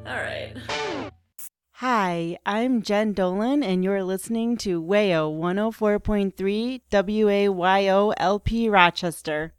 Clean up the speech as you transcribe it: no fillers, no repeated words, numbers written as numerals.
All right. Hi, I'm Jen Dolan, and you're listening to WAYO 104.3 WAYO LP Rochester.